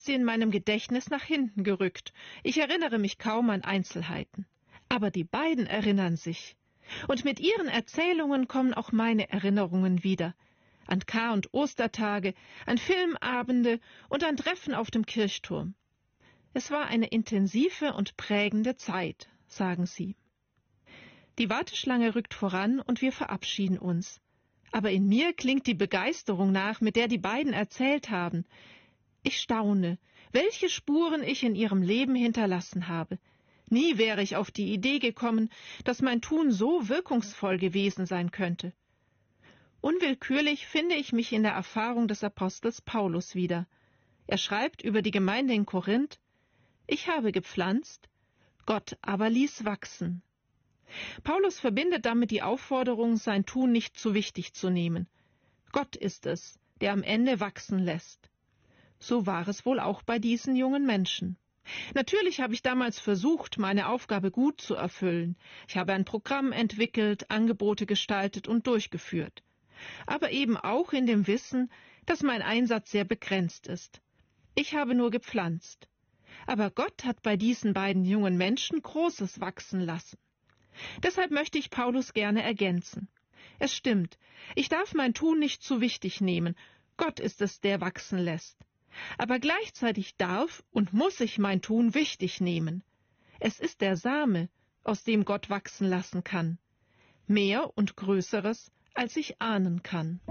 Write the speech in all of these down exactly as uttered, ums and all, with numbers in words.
ist sie in meinem Gedächtnis nach hinten gerückt. Ich erinnere mich kaum an Einzelheiten. Aber die beiden erinnern sich. Und mit ihren Erzählungen kommen auch meine Erinnerungen wieder. An Kar- und Ostertage, an Filmabende und an Treffen auf dem Kirchturm. Es war eine intensive und prägende Zeit, sagen sie. Die Warteschlange rückt voran und wir verabschieden uns. Aber in mir klingt die Begeisterung nach, mit der die beiden erzählt haben. Ich staune, welche Spuren ich in ihrem Leben hinterlassen habe. Nie wäre ich auf die Idee gekommen, dass mein Tun so wirkungsvoll gewesen sein könnte. Unwillkürlich finde ich mich in der Erfahrung des Apostels Paulus wieder. Er schreibt über die Gemeinde in Korinth: Ich habe gepflanzt, Gott aber ließ wachsen. Paulus verbindet damit die Aufforderung, sein Tun nicht zu wichtig zu nehmen. Gott ist es, der am Ende wachsen lässt. So war es wohl auch bei diesen jungen Menschen. Natürlich habe ich damals versucht, meine Aufgabe gut zu erfüllen. Ich habe ein Programm entwickelt, Angebote gestaltet und durchgeführt. Aber eben auch in dem Wissen, dass mein Einsatz sehr begrenzt ist. Ich habe nur gepflanzt. Aber Gott hat bei diesen beiden jungen Menschen Großes wachsen lassen. Deshalb möchte ich Paulus gerne ergänzen. Es stimmt, ich darf mein Tun nicht zu wichtig nehmen. Gott ist es, der wachsen lässt. Aber gleichzeitig darf und muss ich mein Tun wichtig nehmen. Es ist der Same, aus dem Gott wachsen lassen kann. Mehr und Größeres, als ich ahnen kann.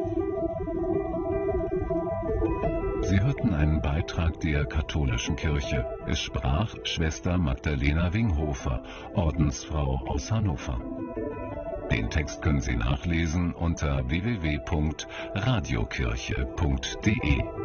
Sie hörten einen Beitrag der Katholischen Kirche. Es sprach Schwester Magdalena Winghofer, Ordensfrau aus Hannover. Den Text können Sie nachlesen unter w w w punkt radiokirche punkt de.